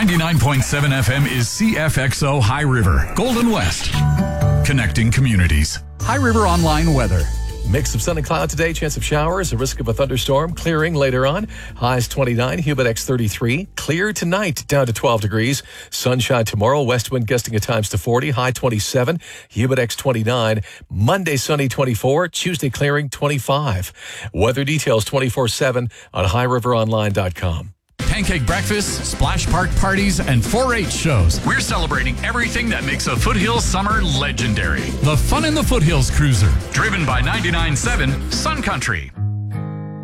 99.7 FM is CFXO High River, Golden West. Connecting communities. High River Online weather. Mix of sun and cloud today, chance of showers, a risk of a thunderstorm, clearing later on. Highs 29, Humidex 33. Clear tonight, down to 12 degrees. Sunshine tomorrow, west wind gusting at times to 40, high 27, Humidex 29. Monday, sunny 24, Tuesday clearing 25. Weather details 24/7 on highriveronline.com. Pancake breakfasts, splash park parties, and 4-H shows. We're celebrating everything that makes a Foothills summer legendary. The Fun in the Foothills Cruiser, driven by 99.7 Sun Country.